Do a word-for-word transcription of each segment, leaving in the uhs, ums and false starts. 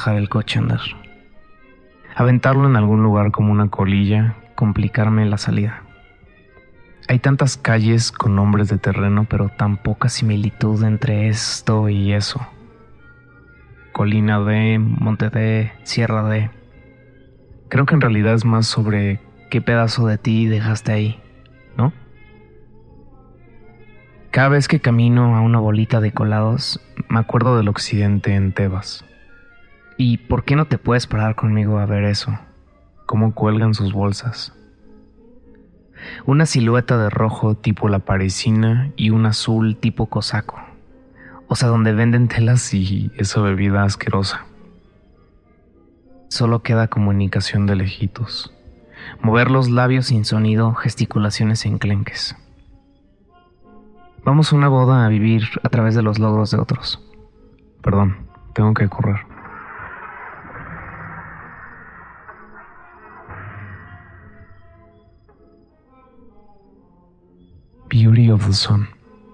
dejar el coche andar. Aventarlo en algún lugar como una colilla, complicarme la salida. Hay tantas calles con nombres de terreno, pero tan poca similitud entre esto y eso. Colina de, Monte de, Sierra de. Creo que en realidad es más sobre qué pedazo de ti dejaste ahí, ¿no? Cada vez que camino a una bolita de colados, me acuerdo del occidente en Tebas. ¿Y por qué no te puedes parar conmigo a ver eso? Cómo cuelgan sus bolsas. Una silueta de rojo tipo la parisina y un azul tipo cosaco. O sea, donde venden telas y esa bebida asquerosa. Solo queda comunicación de lejitos. Mover los labios sin sonido, gesticulaciones enclenques. Vamos a una boda a vivir a través de los logros de otros. Perdón, tengo que correr. Beauty of the sun.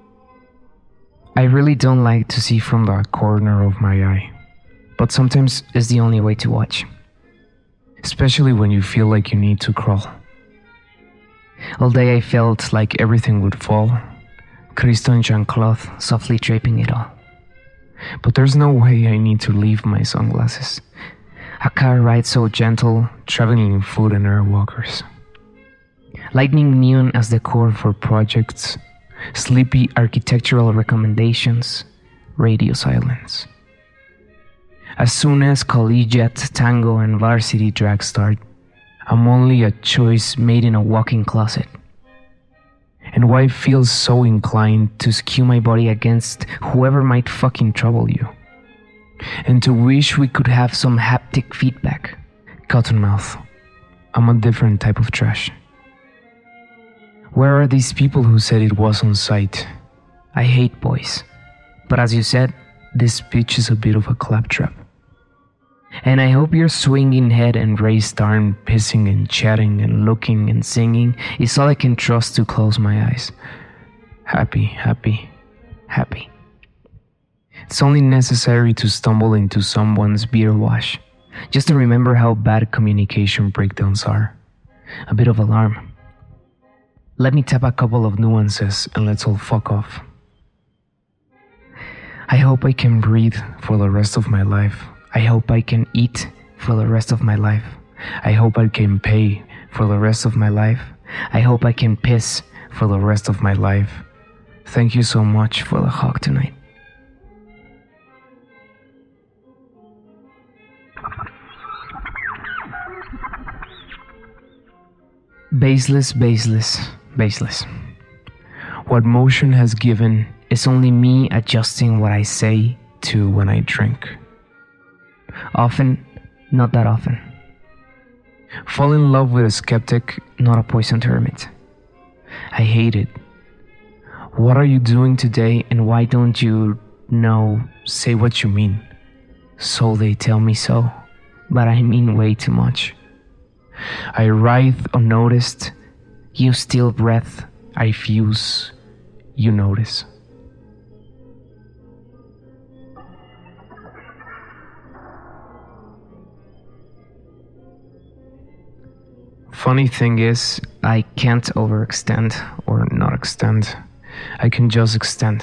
I really don't like to see from the corner of my eye, but sometimes it's the only way to watch. Especially when you feel like you need to crawl. All day I felt like everything would fall. Cristo and Jean-Claude softly draping it all. But there's no way I need to leave my sunglasses. A car ride so gentle, traveling in foot and air walkers. Lightning neon as decor for projects, sleepy architectural recommendations, radio silence. As soon as collegiate tango and varsity drag start, I'm only a choice made in a walk-in closet. And why feel so inclined to skew my body against whoever might fucking trouble you? And to wish we could have some haptic feedback. Cottonmouth, I'm a different type of trash. Where are these people who said it was on site? I hate boys. But as you said, this bitch is a bit of a claptrap. And I hope your swinging head and raised arm pissing and chatting and looking and singing is all I can trust to close my eyes. Happy, happy, happy. It's only necessary to stumble into someone's beer wash, just to remember how bad communication breakdowns are. A bit of alarm. Let me tap a couple of nuances and let's all fuck off. I hope I can breathe for the rest of my life. I hope I can eat for the rest of my life. I hope I can pay for the rest of my life. I hope I can piss for the rest of my life. Thank you so much for the hug tonight. Baseless, baseless, baseless. What motion has given is only me adjusting what I say to when I drink. Often, not that often. Fall in love with a skeptic, not a poisoned hermit. I hate it. What are you doing today and why don't you know, say what you mean? So they tell me so, but I mean way too much. I writhe unnoticed, you steal breath, I fuse, you notice. Funny thing is, I can't overextend or not extend. I can just extend.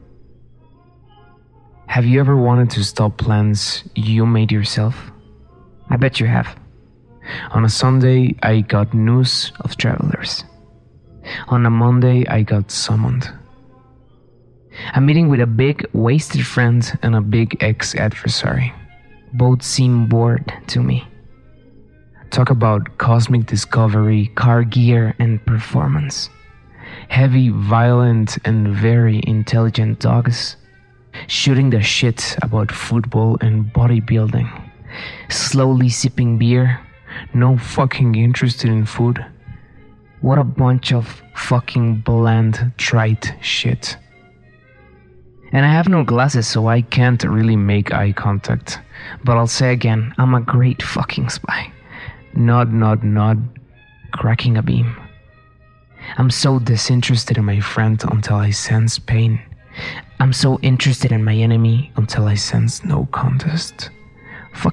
Have you ever wanted to stop plans you made yourself? I bet you have. On a Sunday, I got news of travelers. On a Monday, I got summoned. A meeting with a big, wasted friend and a big ex-adversary. Both seem bored to me. Talk about cosmic discovery, car gear, and performance. Heavy, violent, and very intelligent dogs. Shooting the shit about football and bodybuilding. Slowly sipping beer. No fucking interested in food. What a bunch of fucking bland, trite shit. And I have no glasses, so I can't really make eye contact. But I'll say again, I'm a great fucking spy. Nod, nod, nod, cracking a beam. I'm so disinterested in my friend until I sense pain. I'm so interested in my enemy until I sense no contest.